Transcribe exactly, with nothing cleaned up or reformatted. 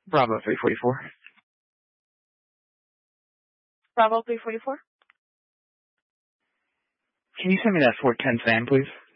Bravo three forty-four. Bravo three forty-four. Can you send me that four ten fan, please?